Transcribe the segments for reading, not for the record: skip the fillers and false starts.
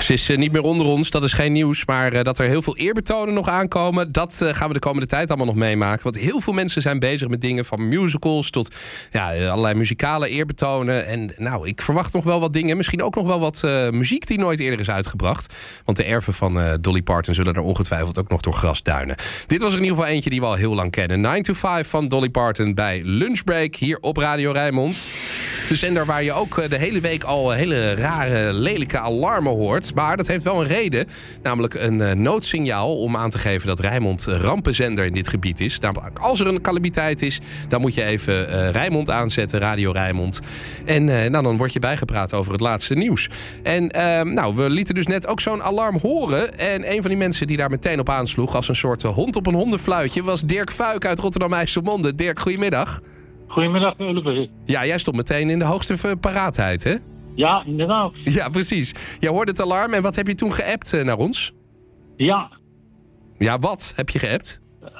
Ze is niet meer onder ons, dat is geen nieuws. Maar dat er heel veel eerbetonen nog aankomen, dat gaan we de komende tijd allemaal nog meemaken. Want heel veel mensen zijn bezig met dingen van musicals tot allerlei muzikale eerbetonen. En nou, ik verwacht nog wel wat dingen. Misschien ook nog wel wat muziek die nooit eerder is uitgebracht. Want de erven van Dolly Parton zullen er ongetwijfeld ook nog door grasduinen. Dit was er in ieder geval eentje die we al heel lang kennen. 9 to 5 van Dolly Parton bij Lunchbreak hier op Radio Rijnmond. De zender waar je ook de hele week al hele rare, lelijke alarmen hoort. Maar dat heeft wel een reden. Namelijk een noodsignaal om aan te geven dat Rijnmond rampenzender in dit gebied is. Namelijk, als er een calamiteit is, dan moet je even Rijnmond aanzetten, Radio Rijnmond. En dan word je bijgepraat over het laatste nieuws. En we lieten dus net ook zo'n alarm horen. En een van die mensen die daar meteen op aansloeg als een soort hond op een hondenfluitje was Dirk Fuik uit Rotterdam-IJsselmonde. Dirk, goedemiddag. Goedemiddag, Oliver. Ja, jij stond meteen in de hoogste paraatheid, hè? Ja, inderdaad. Ja, precies. Jij hoorde het alarm en wat heb je toen geappt naar ons? Ja. Ja, wat heb je geappt? 93.4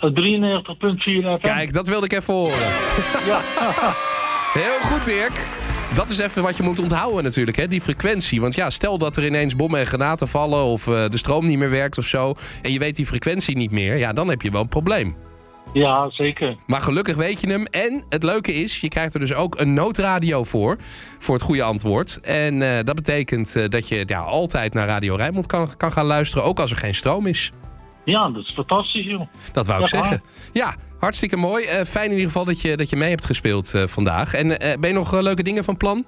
FM. Kijk, dat wilde ik even horen. Ja. Heel goed, Dirk. Dat is even wat je moet onthouden natuurlijk, hè? Die frequentie. Want ja, stel dat er ineens bommen en granaten vallen of de stroom niet meer werkt of zo. En je weet die frequentie niet meer. Ja, dan heb je wel een probleem. Ja, zeker. Maar gelukkig weet je hem. En het leuke is, je krijgt er dus ook een noodradio voor het goede antwoord. En dat betekent dat je altijd naar Radio Rijnmond kan gaan luisteren, ook als er geen stroom is. Ja, dat is fantastisch, joh. Dat wou ik zeggen. Ja, hartstikke mooi. Fijn in ieder geval dat je mee hebt gespeeld vandaag. En ben je nog leuke dingen van plan?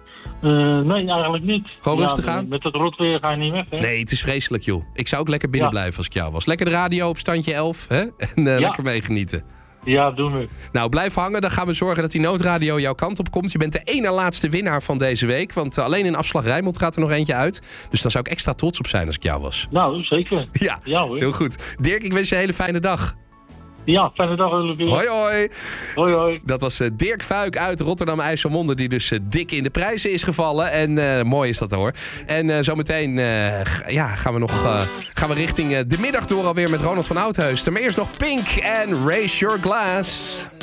Nee, eigenlijk niet. Gewoon rustig aan? Met het rotweer ga je niet weg, hè? Nee, het is vreselijk, joh. Ik zou ook lekker binnen blijven als ik jou was. Lekker de radio op standje 11, hè? En lekker meegenieten. Ja, doen we. Nou, blijf hangen. Dan gaan we zorgen dat die noodradio jouw kant op komt. Je bent de ene laatste winnaar van deze week. Want alleen in Afslag Rijnmond gaat er nog eentje uit. Dus daar zou ik extra trots op zijn als ik jou was. Nou, zeker. Ja hoor. Heel goed. Dirk, ik wens je een hele fijne dag. Ja, fijne dag, Olivier. Hoi, hoi. Hoi, hoi. Dat was Dirk Fuik uit Rotterdam-IJsselmonde, die dus dik in de prijzen is gevallen. En mooi is dat hoor. En zometeen gaan we richting de middag door alweer met Ronald van Oudheusden. Maar eerst nog Pink en Raise Your Glass.